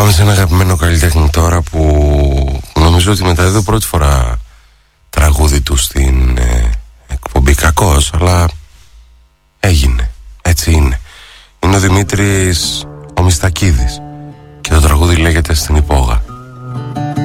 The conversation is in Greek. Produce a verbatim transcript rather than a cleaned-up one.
Πάμε σε ένα αγαπημένο καλλιτέχνη τώρα που νομίζω ότι μεταδίδω πρώτη φορά τραγούδι του στην ε, εκπομπή. Κακός, αλλά έγινε, έτσι είναι. Είναι ο Δημήτρης ο Μιστακίδης και το τραγούδι λέγεται Στην Υπόγα.